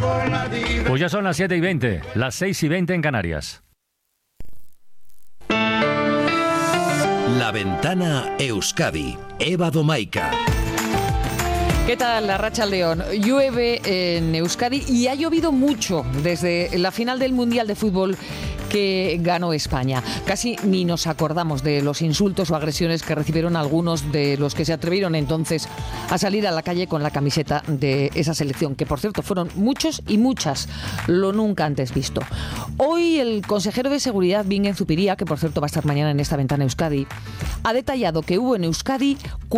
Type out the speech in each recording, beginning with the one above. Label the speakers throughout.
Speaker 1: Pues ya son las 7:20, las 6:20 en Canarias.
Speaker 2: La Ventana Euskadi, Eva Domaica.
Speaker 3: ¿Qué tal, Arratsaldeon? Llueve en Euskadi y ha llovido mucho desde la final del Mundial de Fútbol que ganó España. Casi ni nos acordamos de los insultos o agresiones que recibieron algunos de los que se atrevieron entonces a salir a la calle con la camiseta de esa selección, que por cierto fueron muchos y muchas, lo nunca antes visto. Hoy el consejero de Seguridad, Bingen Zupiria, que por cierto va a estar mañana en esta Ventana Euskadi, ha detallado que hubo en Euskadi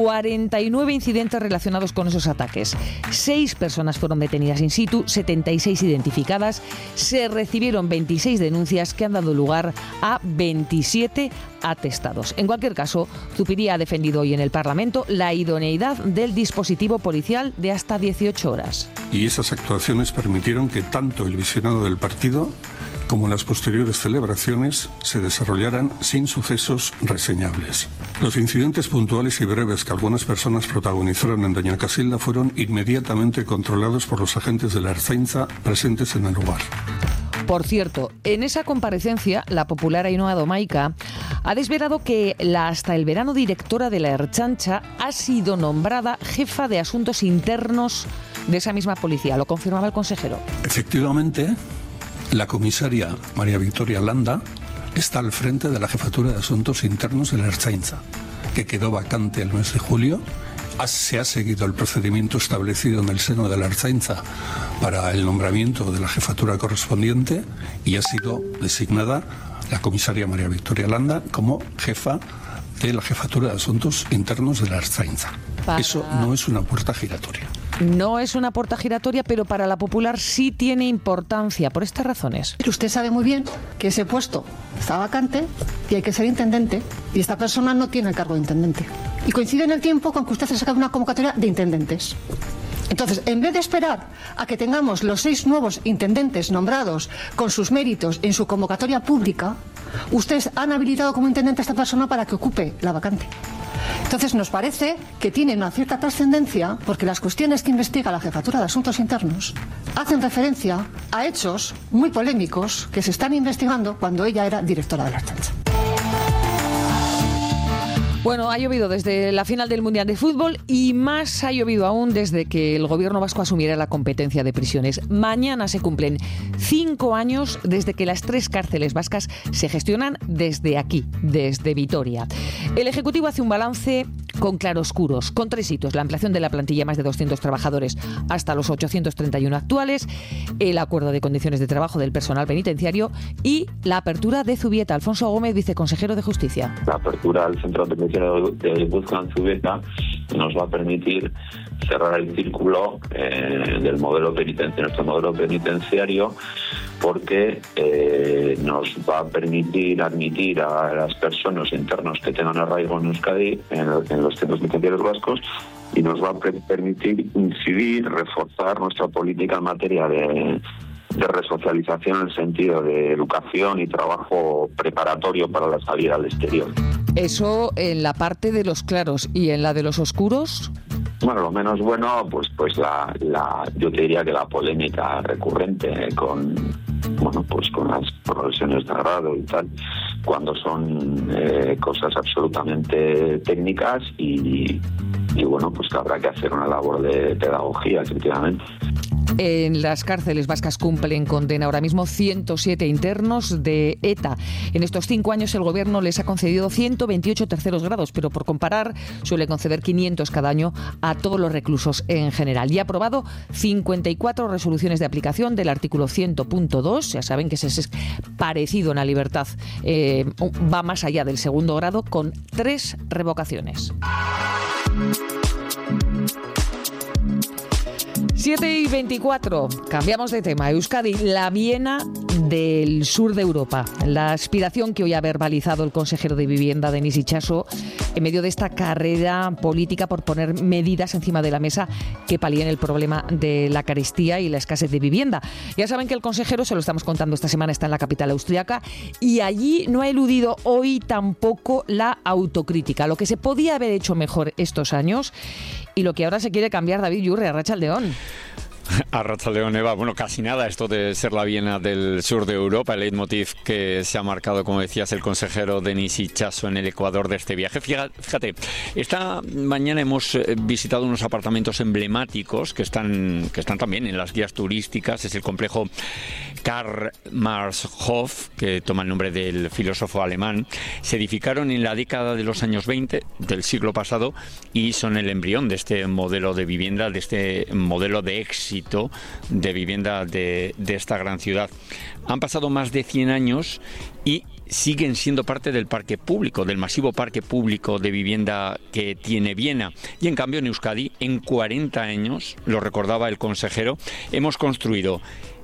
Speaker 3: 49 incidentes relacionados con esos ataques. 6 personas fueron detenidas in situ, 76 identificadas, se recibieron 26 denuncias que han dado lugar a 27 atestados. En cualquier caso, Zupiria ha defendido hoy en el Parlamento la idoneidad del dispositivo policial de hasta 18 horas.
Speaker 4: Y esas actuaciones permitieron que tanto el visionado del partido como las posteriores celebraciones se desarrollaran sin sucesos reseñables. Los incidentes puntuales y breves que algunas personas protagonizaron en Doña Casilda fueron inmediatamente controlados por los agentes de la Ertzaintza presentes en el lugar.
Speaker 3: Por cierto, en esa comparecencia, la popular Ainhoa Domaica ha desvelado que la hasta el verano directora de la Ertzaintza ha sido nombrada jefa de asuntos internos de esa misma policía. Lo confirmaba el consejero.
Speaker 4: Efectivamente, la comisaria María Victoria Landa está al frente de la jefatura de asuntos internos de la Ertzaintza, que quedó vacante el mes de julio. Se ha seguido el procedimiento establecido en el seno de la Ertzaintza para el nombramiento de la jefatura correspondiente y ha sido designada la comisaria María Victoria Landa como jefa de la jefatura de asuntos internos de la Ertzaintza. Eso no es una puerta giratoria.
Speaker 3: No es una puerta giratoria, pero para la popular sí tiene importancia, por estas razones.
Speaker 5: Pero usted sabe muy bien que ese puesto está vacante y hay que ser intendente, y esta persona no tiene el cargo de intendente. Y coincide en el tiempo con que usted ha sacado una convocatoria de intendentes. Entonces, en vez de esperar a que tengamos los 6 nuevos intendentes nombrados con sus méritos en su convocatoria pública, ustedes han habilitado como intendente a esta persona para que ocupe la vacante. Entonces nos parece que tiene una cierta trascendencia porque las cuestiones que investiga la Jefatura de Asuntos Internos hacen referencia a hechos muy polémicos que se están investigando cuando ella era directora de la Ertzaintza.
Speaker 3: Bueno, ha llovido desde la final del Mundial de Fútbol y más ha llovido aún desde que el gobierno vasco asumiera la competencia de prisiones. Mañana se cumplen 5 años desde que las 3 cárceles vascas se gestionan desde aquí, desde Vitoria. El Ejecutivo hace un balance con claroscuros, con 3 hitos: la ampliación de la plantilla a más de 200 trabajadores hasta los 831 actuales, el acuerdo de condiciones de trabajo del personal penitenciario y la apertura de Zubieta. Alfonso Gómez, viceconsejero de Justicia.
Speaker 6: La apertura del centro de penitenciario de Guipúzcoa en Zubieta nos va a permitir cerrar el círculo del modelo penitenciario, nuestro modelo penitenciario, porque nos va a permitir admitir a las personas internos que tengan arraigo en Euskadi, en los centros penitenciarios vascos, y nos va a permitir incidir, reforzar nuestra política en materia de resocialización en el sentido de educación y trabajo preparatorio para la salida al exterior.
Speaker 3: Eso en la parte de los claros, ¿y en la de los oscuros?
Speaker 6: Bueno, lo menos bueno, pues yo te diría que la polémica recurrente con las profesiones de grado y tal, cuando son cosas absolutamente técnicas y bueno, pues que habrá que hacer una labor de pedagogía, efectivamente.
Speaker 3: En las cárceles vascas cumplen condena ahora mismo 107 internos de ETA. En estos 5 años el gobierno les ha concedido 128 terceros grados, pero por comparar suele conceder 500 cada año a todos los reclusos en general. Y ha aprobado 54 resoluciones de aplicación del artículo 100.2. Ya saben que ese es parecido en la libertad. Va más allá del segundo grado con 3 revocaciones. 7:24. Cambiamos de tema. Euskadi, la Viena del sur de Europa. La aspiración que hoy ha verbalizado el consejero de Vivienda, Denis Itxaso, en medio de esta carrera política por poner medidas encima de la mesa que palíen el problema de la carestía y la escasez de vivienda. Ya saben que el consejero, se lo estamos contando esta semana, está en la capital austriaca y allí no ha eludido hoy tampoco la autocrítica. Lo que se podía haber hecho mejor estos años y lo que ahora se quiere cambiar. David Yurre, Arratsaldeon.
Speaker 7: Arratsaldeon, Eva. Bueno, casi nada esto de ser la Viena del sur de Europa, el leitmotiv que se ha marcado, como decías, el consejero Denis Itxaso en el Ecuador de este viaje. Fíjate, esta mañana hemos visitado unos apartamentos emblemáticos que están también en las guías turísticas. Es el complejo Karl-Marx-Hof, que toma el nombre del filósofo alemán. Se edificaron en la década de los años 20 del siglo pasado y son el embrión de este modelo de vivienda, de este modelo de éxito de vivienda de esta gran ciudad. Han pasado más de 100 años y siguen siendo parte del parque público, del masivo parque público de vivienda que tiene Viena. Y en cambio en Euskadi, en 40 años, lo recordaba el consejero, hemos construido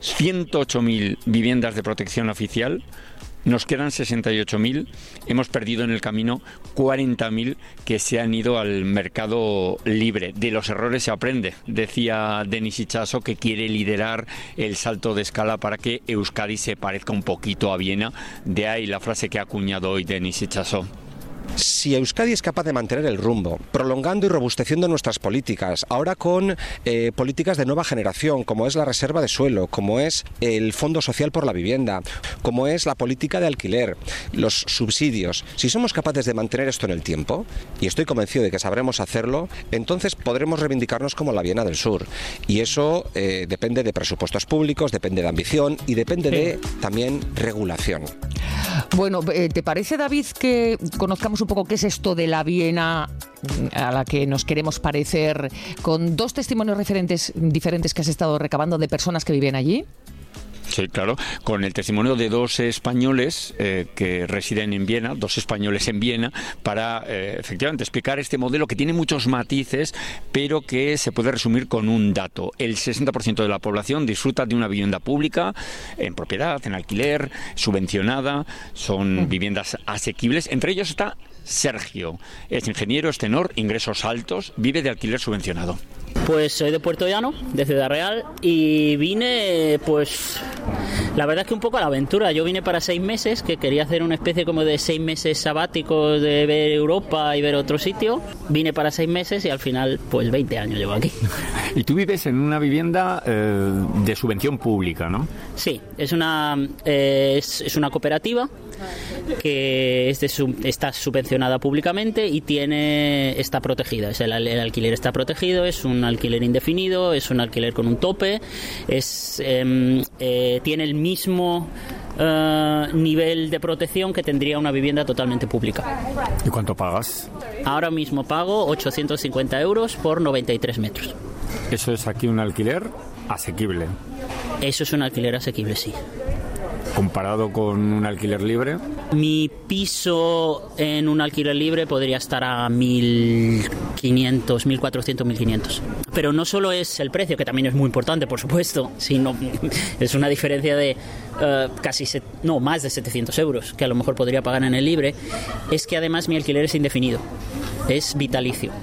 Speaker 7: 108.000 viviendas de protección oficial. Nos quedan 68.000, hemos perdido en el camino 40.000 que se han ido al mercado libre. De los errores se aprende, decía Denis Itxaso, que quiere liderar el salto de escala para que Euskadi se parezca un poquito a Viena. De ahí la frase que ha acuñado hoy Denis Itxaso.
Speaker 8: Si Euskadi es capaz de mantener el rumbo, prolongando y robusteciendo nuestras políticas, ahora con políticas de nueva generación, como es la reserva de suelo, como es el Fondo Social por la Vivienda, como es la política de alquiler, los subsidios, si somos capaces de mantener esto en el tiempo, y estoy convencido de que sabremos hacerlo, entonces podremos reivindicarnos como la Viena del Sur. Y eso depende de presupuestos públicos, depende de ambición y depende de también regulación.
Speaker 3: Bueno, ¿te parece, David, que conozcamos un poco qué es esto de la Viena a la que nos queremos parecer, con dos testimonios diferentes que has estado recabando de personas que viven allí?
Speaker 7: Sí, claro, con el testimonio de dos españoles que residen en Viena, dos españoles en Viena, para efectivamente explicar este modelo que tiene muchos matices, pero que se puede resumir con un dato. El 60% de la población disfruta de una vivienda pública, en propiedad, en alquiler, subvencionada, son viviendas asequibles. Entre ellos está Sergio, es ingeniero, es tenor, ingresos altos, vive de alquiler subvencionado.
Speaker 9: Pues soy de Puerto Llano, de Ciudad Real, y vine, pues, la verdad es que un poco a la aventura. Yo vine para 6 meses, que quería hacer una especie como de 6 meses sabáticos de ver Europa y ver otro sitio. Vine para 6 meses y al final, pues, 20 años llevo aquí.
Speaker 7: Y tú vives en una vivienda de subvención pública, ¿no?
Speaker 9: Sí, es una cooperativa que está subvencionada públicamente y está protegida. El alquiler está protegido, es un alquiler indefinido, es un alquiler con un tope, tiene el mismo nivel de protección que tendría una vivienda totalmente pública.
Speaker 7: ¿Y cuánto pagas?
Speaker 9: Ahora mismo pago 850 euros por 93 metros.
Speaker 7: ¿Eso es aquí un alquiler asequible?
Speaker 9: Eso es un alquiler asequible, sí.
Speaker 7: ¿Comparado con un alquiler libre?
Speaker 9: Mi piso en un alquiler libre podría estar a 1.500, 1.400, 1.500. Pero no solo es el precio, que también es muy importante, por supuesto, sino es una diferencia de más de 700 euros, que a lo mejor podría pagar en el libre. Es que además mi alquiler es indefinido. Es vitalicio.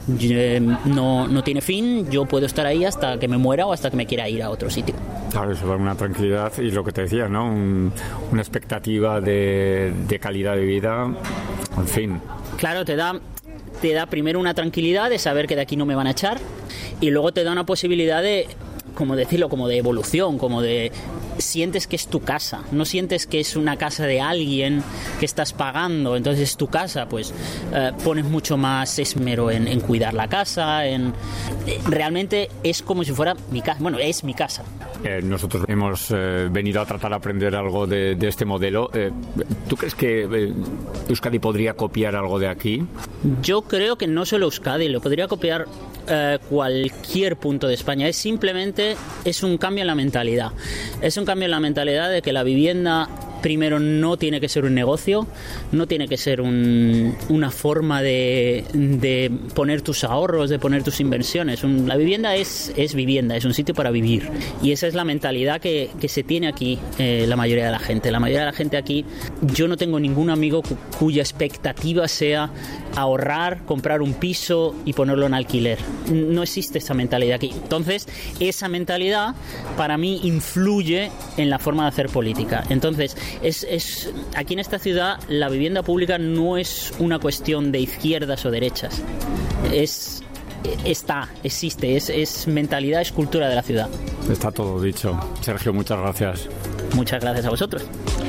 Speaker 9: No tiene fin, yo puedo estar ahí hasta que me muera o hasta que me quiera ir a otro sitio.
Speaker 7: Claro, eso da una tranquilidad y lo que te decía, ¿no? Una expectativa de calidad de vida, en fin.
Speaker 9: Claro, te da primero una tranquilidad de saber que de aquí no me van a echar, y luego te da una posibilidad de, como decirlo, como de evolución, como de sientes que es tu casa, no sientes que es una casa de alguien que estás pagando, entonces es tu casa, pues pones mucho más esmero en cuidar la casa, realmente es como si fuera mi casa, bueno, es mi casa.
Speaker 7: Nosotros hemos venido a tratar de aprender algo de este modelo. ¿Tú crees que Euskadi podría copiar algo de aquí?
Speaker 9: Yo creo que no solo Euskadi, lo podría copiar cualquier punto de España. Es un cambio en la mentalidad. Es un cambio en la mentalidad de que la vivienda, primero, no tiene que ser un negocio, no tiene que ser una forma de poner tus ahorros, de poner tus inversiones. La vivienda es vivienda, es un sitio para vivir. Y esa es la mentalidad que se tiene aquí la mayoría de la gente. La mayoría de la gente aquí, yo no tengo ningún amigo cuya expectativa sea ahorrar, comprar un piso y ponerlo en alquiler. No existe esa mentalidad aquí. Entonces, esa mentalidad para mí influye en la forma de hacer política. Entonces, aquí en esta ciudad la vivienda pública no es una cuestión de izquierdas o derechas, es existe, es mentalidad, es cultura de la ciudad.
Speaker 7: Está todo dicho. Sergio, muchas gracias.
Speaker 9: Muchas gracias a vosotros.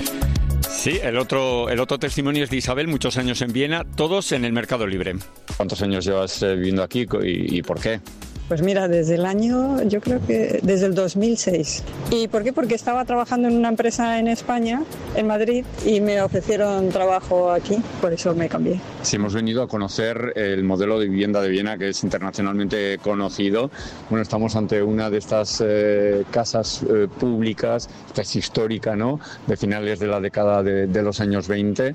Speaker 7: Sí, el otro testimonio es de Isabel, muchos años en Viena, todos en el Mercado Libre. ¿Cuántos años llevas viviendo aquí y por qué?
Speaker 10: Pues mira, yo creo que desde el 2006. ¿Y por qué? Porque estaba trabajando en una empresa en España, en Madrid, y me ofrecieron trabajo aquí, por eso me cambié.
Speaker 7: Sí, hemos venido a conocer el modelo de vivienda de Viena, que es internacionalmente conocido. Bueno, estamos ante una de estas casas públicas, esta es histórica, ¿no?, de finales de la década de los años 20.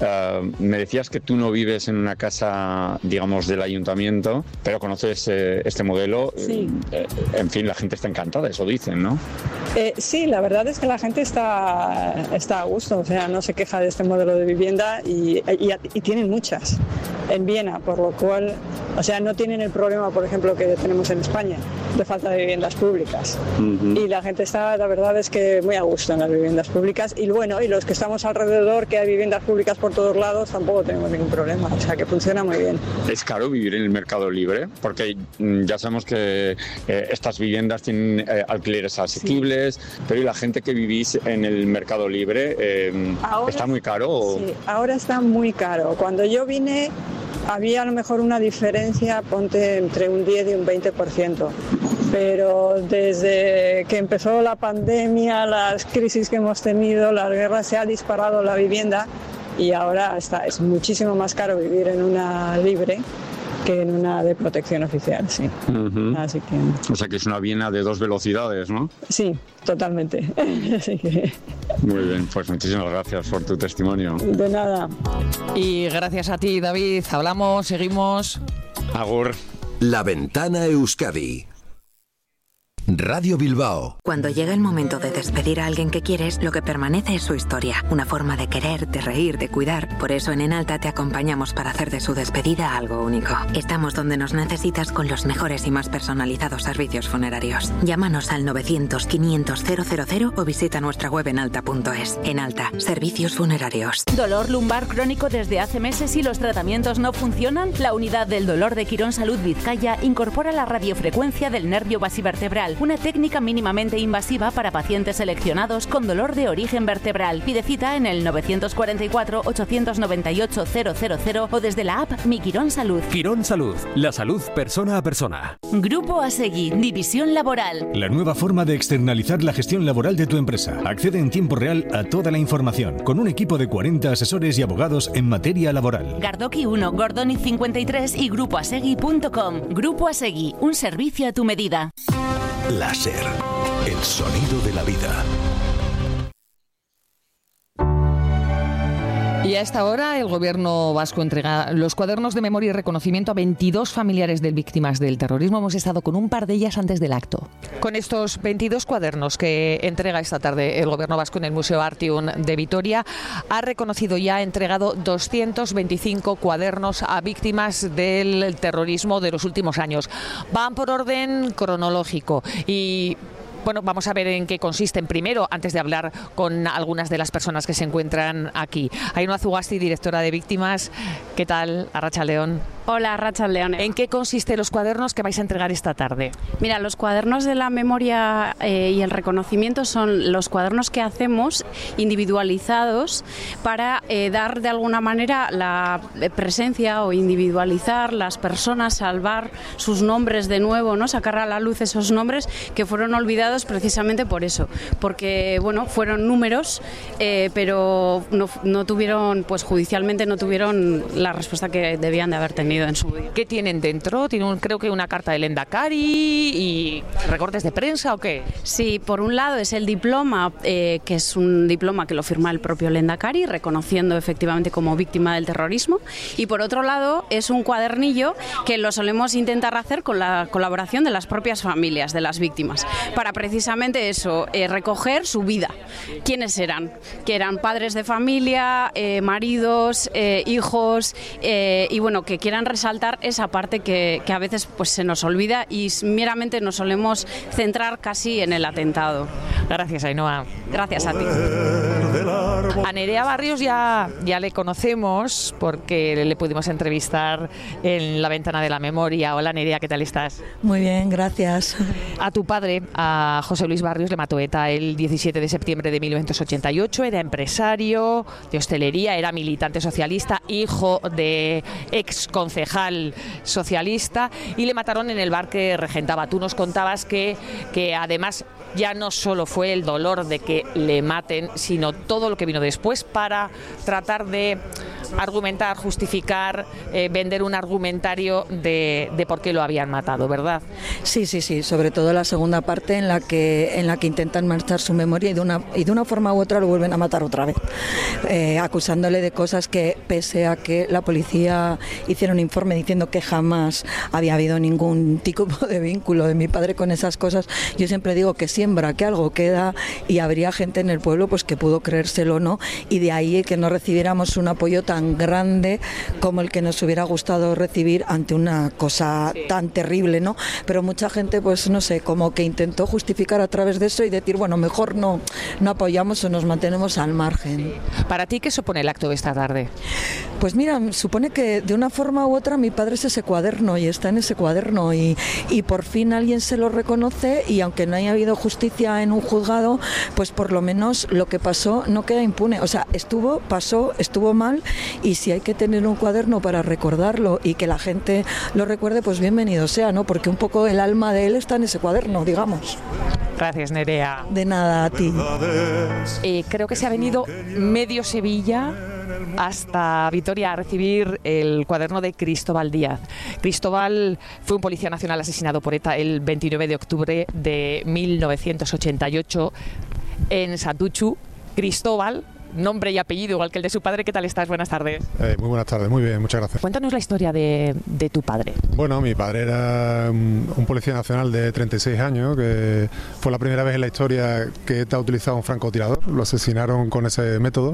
Speaker 7: Me decías que tú no vives en una casa, digamos, del ayuntamiento, pero conoces este modelo. Sí. En fin, la gente está encantada, eso dicen, ¿no?
Speaker 10: Sí, la verdad es que la gente está a gusto, o sea, no se queja de este modelo de vivienda y tienen muchas en Viena, por lo cual, o sea, no tienen el problema, por ejemplo, que tenemos en España, de falta de viviendas públicas. Y la gente está, la verdad es que muy a gusto en las viviendas públicas, y bueno, y los que estamos alrededor, que hay viviendas públicas por todos lados, tampoco tenemos ningún problema, o sea, que funciona muy bien.
Speaker 7: ¿Es caro vivir en el Mercado Libre? Porque ya sabemos que estas viviendas tienen alquileres asequibles, sí, pero ¿y la gente que vivís en el Mercado Libre está muy caro?
Speaker 10: Sí, ahora está muy caro. Cuando yo vine había a lo mejor una diferencia, ponte entre un 10 y un 20%, pero desde que empezó la pandemia, las crisis que hemos tenido, las guerras, se ha disparado la vivienda y ahora es muchísimo más caro vivir en una libre que en una de protección oficial, sí. Así que...
Speaker 7: O sea que es una Viena de 2 velocidades, ¿no?
Speaker 10: Sí, totalmente. Así que...
Speaker 7: Muy bien, pues muchísimas gracias por tu testimonio.
Speaker 10: De nada.
Speaker 3: Y gracias a ti, David. Hablamos, seguimos.
Speaker 7: Agur.
Speaker 2: La Ventana Euskadi. Radio Bilbao.
Speaker 11: Cuando llega el momento de despedir a alguien que quieres, lo que permanece es su historia, una forma de querer, de reír, de cuidar. Por eso en Enalta te acompañamos para hacer de su despedida algo único. Estamos donde nos necesitas con los mejores y más personalizados servicios funerarios. Llámanos al 900-500-000 o visita nuestra web enalta.es. Enalta, servicios funerarios.
Speaker 12: ¿Dolor lumbar crónico desde hace meses y los tratamientos no funcionan? La unidad del dolor de Quirón Salud Vizcaya incorpora la radiofrecuencia del nervio basivertebral, una técnica mínimamente invasiva para pacientes seleccionados con dolor de origen vertebral. Pide cita en el 944-898-000 o desde la app Mi Quirón Salud.
Speaker 13: Quirón Salud, la salud persona a persona.
Speaker 12: Grupo Asegui, División Laboral.
Speaker 13: La nueva forma de externalizar la gestión laboral de tu empresa. Accede en tiempo real a toda la información, con un equipo de 40 asesores y abogados en materia laboral.
Speaker 12: Gardoki 1, Gordoni 53 y grupoasegui.com. Grupo Asegui, un servicio a tu medida.
Speaker 2: Láser, el sonido de la vida.
Speaker 3: Y a esta hora el Gobierno vasco entrega los cuadernos de memoria y reconocimiento a 22 familiares de víctimas del terrorismo. Hemos estado con un par de ellas antes del acto. Con estos 22 cuadernos que entrega esta tarde el Gobierno vasco en el Museo Artium de Vitoria, ha reconocido y ha entregado 225 cuadernos a víctimas del terrorismo de los últimos años. Van por orden cronológico y... Bueno, vamos a ver en qué consisten primero, antes de hablar con algunas de las personas que se encuentran aquí. Ainhoa Zugasti, directora de Víctimas. ¿Qué tal? Arratsaldeon.
Speaker 14: Hola, Arratsaldeon.
Speaker 3: ¿En qué consisten los cuadernos que vais a entregar esta tarde?
Speaker 14: Mira, los cuadernos de la memoria y el reconocimiento son los cuadernos que hacemos individualizados para dar de alguna manera la presencia o individualizar las personas, salvar sus nombres de nuevo, ¿no? Sacar a la luz esos nombres que fueron olvidados precisamente por eso, porque bueno, fueron números, pero no tuvieron, pues judicialmente no tuvieron la respuesta que debían de haber tenido en su día.
Speaker 3: ¿Qué tienen dentro? Tienen creo que una carta del Endacari y recortes de prensa, ¿o qué?
Speaker 14: Sí, por un lado es el diploma, que es un diploma que lo firma el propio Endacari, reconociendo efectivamente como víctima del terrorismo, y por otro lado es un cuadernillo que lo solemos intentar hacer con la colaboración de las propias familias de las víctimas, para precisamente eso, recoger su vida. ¿Quiénes eran? Que eran padres de familia, maridos, hijos, y bueno, que quieran resaltar esa parte que a veces pues se nos olvida y meramente nos solemos centrar casi en el atentado.
Speaker 3: Gracias, Ainhoa.
Speaker 14: Gracias a ti.
Speaker 3: A Nerea Barrios ya le conocemos porque le pudimos entrevistar en La Ventana de la Memoria. Hola Nerea, ¿qué tal estás?
Speaker 15: Muy bien, gracias.
Speaker 3: A tu padre, a José Luis Barrios, le mató ETA el 17 de septiembre de 1988. Era empresario de hostelería, era militante socialista, hijo de ex concejal socialista, y le mataron en el bar que regentaba. Tú nos contabas que además ya no solo fue el dolor de que le maten, sino todo lo que vino después para tratar de argumentar, justificar, vender un argumentario de por qué lo habían matado, ¿verdad?
Speaker 15: Sí, sobre todo la segunda parte en la que intentan manchar su memoria y de una forma u otra lo vuelven a matar otra vez, acusándole de cosas que, pese a que la policía hiciera un informe diciendo que jamás había habido ningún tipo de vínculo de mi padre con esas cosas, yo siempre digo que siembra, que algo queda, y habría gente en el pueblo pues que pudo creérselo o no, y de ahí que no recibiéramos un apoyo tan grande como el que nos hubiera gustado recibir ante una cosa tan terrible, ¿no? Pero mucha gente, pues no sé, como que intentó justificar a través de eso y decir, bueno, mejor no apoyamos o nos mantenemos al margen.
Speaker 3: ¿Para ti qué supone el acto de esta tarde?
Speaker 15: Pues mira, supone que de una forma u otra mi padre es ese cuaderno y está en ese cuaderno y por fin alguien se lo reconoce, y aunque no haya habido justicia en un juzgado, pues por lo menos lo que pasó no queda impune. O sea, pasó, estuvo mal, y si hay que tener un cuaderno para recordarlo y que la gente lo recuerde, pues bienvenido sea, ¿no? Porque un poco el alma de él está en ese cuaderno, digamos.
Speaker 3: Gracias, Nerea.
Speaker 15: De nada, a ti.
Speaker 3: Creo que se ha venido medio Sevilla hasta Vitoria a recibir el cuaderno de Cristóbal Díaz. Cristóbal fue un policía nacional asesinado por ETA el 29 de octubre de 1988 en Santuchu. Cristóbal, nombre y apellido igual que el de su padre. ¿Qué tal estás? Buenas tardes.
Speaker 16: Muy buenas tardes, muy bien, muchas gracias.
Speaker 3: Cuéntanos la historia de tu padre.
Speaker 16: Bueno, mi padre era un policía nacional de 36 años, que fue la primera vez en la historia que ETA ha utilizado un francotirador. Lo asesinaron con ese método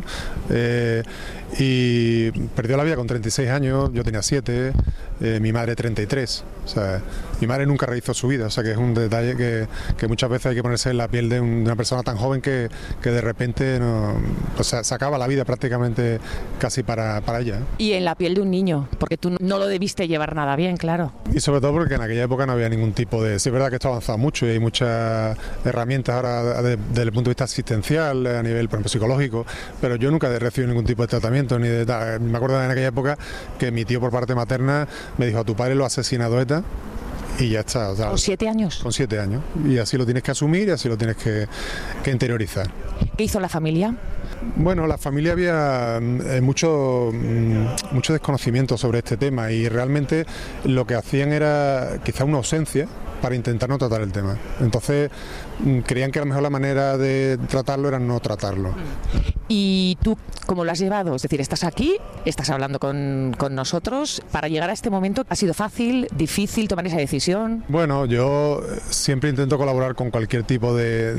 Speaker 16: y perdió la vida con 36 años, yo tenía 7, mi madre 33. O sea, mi madre nunca rehizo su vida, o sea que es un detalle que muchas veces hay que ponerse en la piel de una persona tan joven que de repente se acaba la vida prácticamente casi para ella.
Speaker 3: Y en la piel de un niño, porque tú no lo debiste llevar nada bien, claro.
Speaker 16: Y sobre todo porque en aquella época no había ningún tipo de... Sí, es verdad que esto ha avanzado mucho y hay muchas herramientas ahora desde el punto de vista asistencial, a nivel, por ejemplo, psicológico, pero yo nunca he recibido ningún tipo de tratamiento ni de tal. Me acuerdo en aquella época que mi tío por parte materna me dijo: a tu padre lo ha asesinado ETA. Y ya está. O sea,
Speaker 3: ¿Con 7 años?
Speaker 16: Con 7 años. Y así lo tienes que asumir y así lo tienes que interiorizar.
Speaker 3: ¿Qué hizo la familia?
Speaker 16: Bueno, la familia había mucho desconocimiento sobre este tema, y realmente lo que hacían era quizá una ausencia para intentar no tratar el tema. Entonces creían que a lo mejor la manera de tratarlo era no tratarlo.
Speaker 3: ¿Y tú cómo lo has llevado? Es decir, estás aquí, estás hablando con nosotros. Para llegar a este momento, ¿ha sido fácil, difícil tomar esa decisión?
Speaker 16: Bueno, yo siempre intento colaborar con cualquier tipo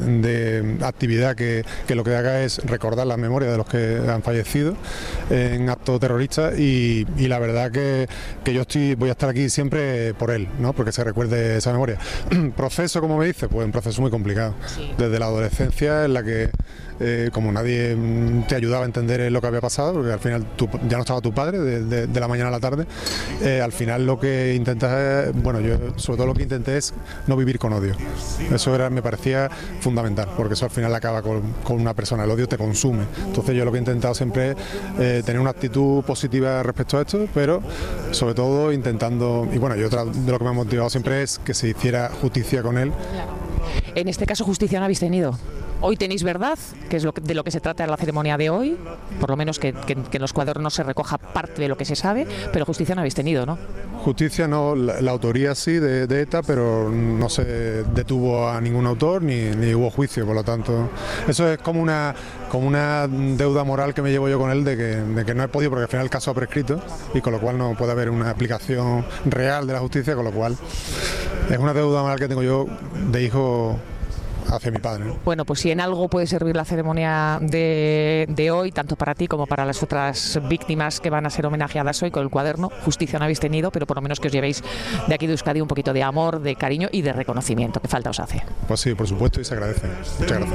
Speaker 16: de actividad que lo que haga es recordar la memoria de los que han fallecido en actos terroristas, y la verdad que yo voy a estar aquí siempre por él, ¿no? Porque se recuerde esa memoria. Proceso, como me dice, pues un proceso muy complicado. Sí. Desde la adolescencia, en la que como nadie te ayudaba a entender lo que había pasado, porque al final ya no estaba tu padre de la mañana a la tarde, al final lo que intentas es, bueno, yo sobre todo lo que intenté es no vivir con odio. Eso me parecía fundamental, porque eso al final acaba con una persona, el odio te consume. Entonces yo lo que he intentado siempre es tener una actitud positiva respecto a esto, pero sobre todo intentando, y bueno, y otra de lo que me ha motivado siempre es que se hiciera justicia con él.
Speaker 3: En este caso, justicia no habéis tenido. Hoy tenéis verdad, que es de lo que se trata en la ceremonia de hoy, por lo menos que en los cuadernos se recoja parte de lo que se sabe, pero justicia no habéis tenido, ¿no?
Speaker 16: Justicia no, la autoría sí de ETA, pero no se detuvo a ningún autor ni hubo juicio, por lo tanto, eso es como una deuda moral que me llevo yo con él de que no he podido, porque al final el caso ha prescrito y con lo cual no puede haber una aplicación real de la justicia, con lo cual es una deuda moral que tengo yo de hijo hacia mi padre, ¿no?
Speaker 3: Bueno, pues si en algo puede servir la ceremonia de hoy, tanto para ti como para las otras víctimas que van a ser homenajeadas hoy con el cuaderno, justicia no habéis tenido, pero por lo menos que os llevéis de aquí de Euskadi un poquito de amor, de cariño y de reconocimiento, que falta os hace.
Speaker 16: Pues sí, por supuesto, y se agradece. Muchas gracias.